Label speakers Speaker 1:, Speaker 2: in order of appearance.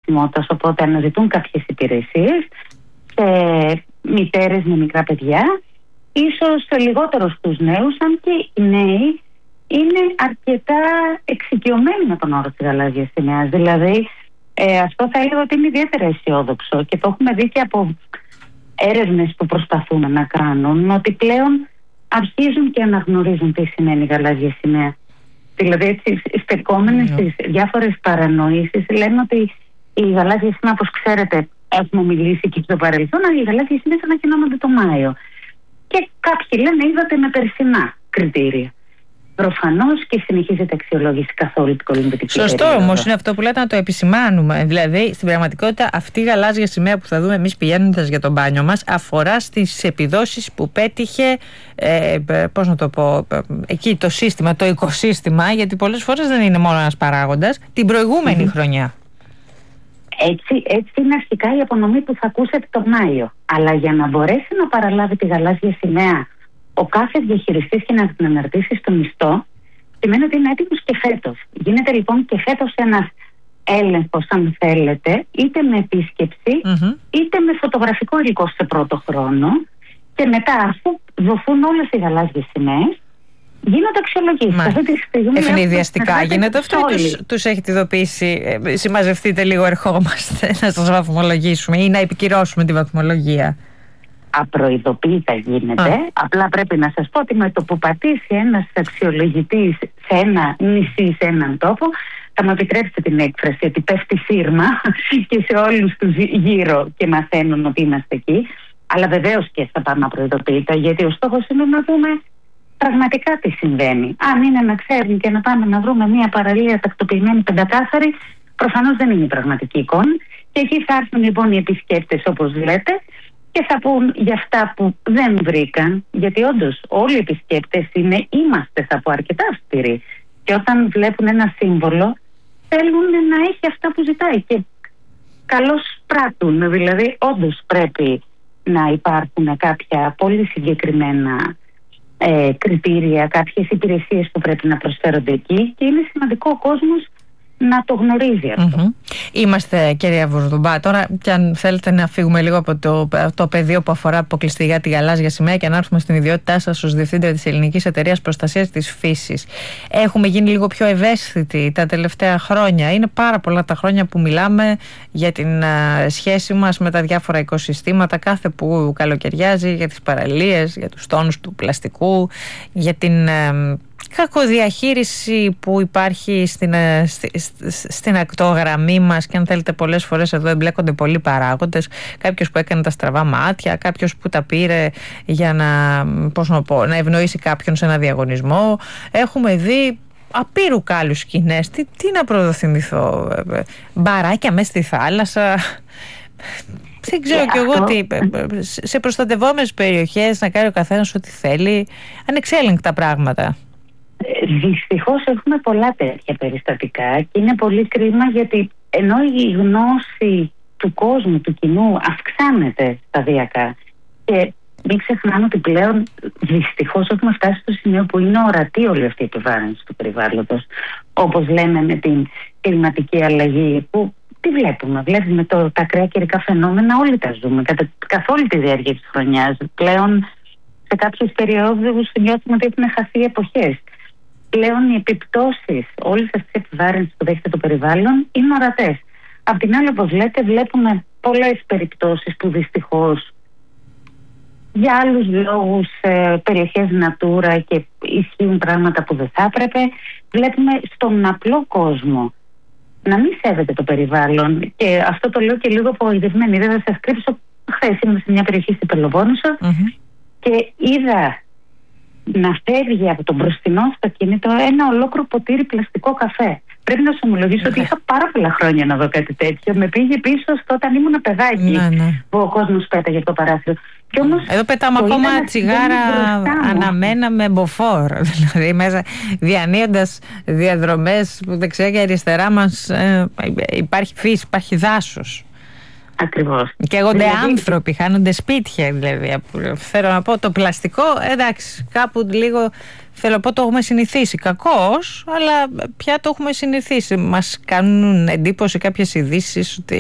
Speaker 1: διαθεσιμότητας, οπότε αναζητούν κάποιες υπηρεσίες σε μητέρες με μικρά παιδιά, ίσως λιγότερο στους νέους, αν και οι νέοι είναι αρκετά εξοικειωμένοι με τον όρο της γαλάζιας σημαίας. Δηλαδή αυτό θα έλεγα ότι είναι ιδιαίτερα αισιόδοξο και το έχουμε δει και από έρευνες που προσπαθούν να κάνουν, ότι πλέον αρχίζουν και αναγνωρίζουν τι σημαίνει η γαλάζια σημαία. Δηλαδή, έτσι, στεκόμενοι στις διάφορες παρανοήσεις, λένε ότι η γαλάζια σημαία, όπως ξέρετε, έχουμε μιλήσει και στο παρελθόν, αλλά οι γαλάζιες σημαίες ανακοινώνονται το Μάιο. Και κάποιοι λένε, είδατε με περσινά κριτήρια. Προφανώς και συνεχίζεται αξιολόγηση καθ' όλη την κολυμβητική περίοδο.
Speaker 2: Σωστό όμως είναι αυτό που λέτε, να το επισημάνουμε. Δηλαδή, στην πραγματικότητα, αυτή η γαλάζια σημαία που θα δούμε εμείς πηγαίνοντας για το μπάνιο μας αφορά στις επιδόσεις που πέτυχε, πώς να το πω, εκεί το σύστημα, το οικοσύστημα, γιατί πολλές φορές δεν είναι μόνο ένας παράγοντας, την προηγούμενη χρονιά. Έτσι είναι αρχικά η απονομή που θα ακούσετε το Μάιο. Αλλά για να μπορέσει να παραλάβει τη γαλάζια σημαία ο κάθε διαχειριστής και να την αναρτήσει στο μισθό, σημαίνει ότι είναι έτοιμος και φέτος. Γίνεται λοιπόν και φέτος ένας έλεγχος, αν θέλετε, είτε με επίσκεψη, είτε με φωτογραφικό υλικό σε πρώτο χρόνο, και μετά, αφού δοθούν όλες οι γαλάζιες σημαίες, γίνονται αξιολογήσεις. Ευνηδιαστικά γίνεται αυτό ή τους έχετε ειδοποιήσει, συμμαζευτείτε λίγο, ερχόμαστε να σας βαθμολογήσουμε ή να επικυρώσουμε τη βαθμολογία?
Speaker 1: Απροειδοποίητα γίνεται. Απλά πρέπει να σας πω ότι με το που πατήσει ένας αξιολογητής σε ένα νησί, σε έναν τόπο, θα μου επιτρέψετε την έκφραση ότι πέφτει σύρμα και σε όλους τους γύρω και μαθαίνουν ότι είμαστε εκεί. Αλλά βεβαίως και θα πάμε απροειδοποίητα, γιατί ο στόχος είναι να δούμε πραγματικά τι συμβαίνει. Αν είναι να ξέρουν και να πάμε να βρούμε μια παραλία τακτοποιημένη πεντακάθαρη, προφανώς δεν είναι η πραγματική εικόνα. Και εκεί θα έρθουν λοιπόν οι επισκέπτες, όπως λέτε, και θα πούν για αυτά που δεν βρήκαν, γιατί όντως όλοι οι επισκέπτες είμαστε, θα πω, αρκετά αυστηροί. Και όταν βλέπουν ένα σύμβολο, θέλουν να έχει αυτά που ζητάει και καλώς πράττουν. Δηλαδή, όντως πρέπει να υπάρχουν κάποια πολύ συγκεκριμένα κριτήρια, κάποιες υπηρεσίες που πρέπει να προσφέρονται εκεί, και είναι σημαντικό ο κόσμος να το γνωρίζει αυτό.
Speaker 2: Είμαστε, κυρία Βουρδουμπά, τώρα, και αν θέλετε να φύγουμε λίγο από το πεδίο που αφορά αποκλειστικά τη γαλάζια σημαία και να έρθουμε στην ιδιότητά σας ως Διευθύντρια της Ελληνικής Εταιρείας Προστασίας της Φύσης. Έχουμε γίνει λίγο πιο ευαίσθητοι τα τελευταία χρόνια. Είναι πάρα πολλά τα χρόνια που μιλάμε για την σχέση μας με τα διάφορα οικοσυστήματα, κάθε που καλοκαιριάζει, για τις παραλίες, για τους τόνους του πλαστικού, για την κακοδιαχείριση που υπάρχει στην ακτογραμμή μας, και αν θέλετε πολλές φορές εδώ εμπλέκονται πολλοί παράγοντες. Κάποιος που έκανε τα στραβά μάτια, κάποιος που τα πήρε για να ευνοήσει κάποιον σε ένα διαγωνισμό. Έχουμε δει απείρου κάλους σκηνές. Τι να πρωτοθυμηθώ, μπαράκια μέσα στη θάλασσα, δεν ξέρω κι εγώ τι, σε προστατευόμενες περιοχές να κάνει ο καθένας ό,τι θέλει, ανεξέλεγκτα πράγματα.
Speaker 1: Δυστυχώς έχουμε πολλά τέτοια περιστατικά και είναι πολύ κρίμα, γιατί ενώ η γνώση του κόσμου, του κοινού αυξάνεται σταδιακά, και μην ξεχνάμε ότι πλέον δυστυχώς έχουμε φτάσει στο σημείο που είναι ορατή όλη αυτή η επιβάρυνση του περιβάλλοντος, όπως λέμε με την κλιματική αλλαγή, που τι βλέπουμε? Βλέπουμε τα ακραία καιρικά φαινόμενα, όλοι τα ζούμε καθ' όλη τη διάρκεια της χρονιάς. Πλέον σε κάποιες περιόδους νιώθουμε ότι έχουν χαθεί εποχές. Πλέον οι επιπτώσεις όλης αυτής της επιβάρυνσης που δέχεται το περιβάλλον είναι ορατές. Απ' την άλλη, όπως λέτε, βλέπουμε πολλές περιπτώσεις που δυστυχώς για άλλους λόγους, περιοχές Natura, και ισχύουν πράγματα που δεν θα έπρεπε. Βλέπουμε στον απλό κόσμο να μην σέβεται το περιβάλλον, και αυτό το λέω και λίγο απογοητευμένη. Δεν θα σας κρύψω, χθες ήμουν σε μια περιοχή στην Πελοπόννησο και είδα να φεύγει από τον μπροστινό αυτοκίνητο ένα ολόκληρο ποτήρι πλαστικό καφέ. Πρέπει να σου ομολογήσω ότι είχα πάρα πολλά χρόνια να δω κάτι τέτοιο. Με πήγε πίσω όταν ήμουν παιδάκι, που ο κόσμος πέταγε από το παράθυρο. Και όμως,
Speaker 2: εδώ πετάμε ακόμα τσιγάρα αναμένα με μποφόρ. Δηλαδή μέσα διανύοντας διαδρομές που δεξιά και αριστερά μας υπάρχει φύση, υπάρχει δάσος.
Speaker 1: Ακριβώς.
Speaker 2: Καίγονται άνθρωποι, χάνονται σπίτια. Δηλαδή, θέλω να πω, το πλαστικό, εντάξει, κάπου λίγο, θέλω να πω, το έχουμε συνηθίσει. Κακώς, αλλά πια το έχουμε συνηθίσει. Μας κάνουν εντύπωση κάποιες ειδήσεις ότι